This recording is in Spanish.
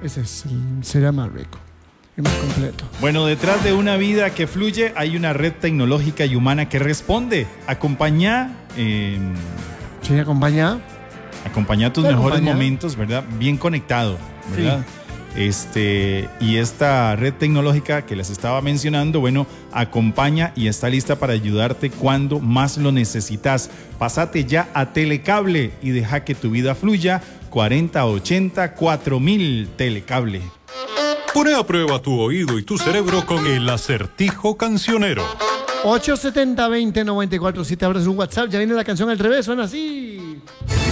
se llama rico. Y más completo. Bueno, detrás de una vida que fluye hay una red tecnológica y humana que responde. Acompaña Sí, acompaña tus mejores momentos, ¿verdad? Bien conectado, ¿verdad? Sí. Y esta red tecnológica que les estaba mencionando, bueno, acompaña y está lista para ayudarte cuando más lo necesitas. Pásate ya a Telecable y deja que tu vida fluya. 4080 4000 Telecable. Pone a prueba tu oído y tu cerebro con el acertijo cancionero. 870-2094. Si te abres un WhatsApp, ya viene la canción al revés, suena así.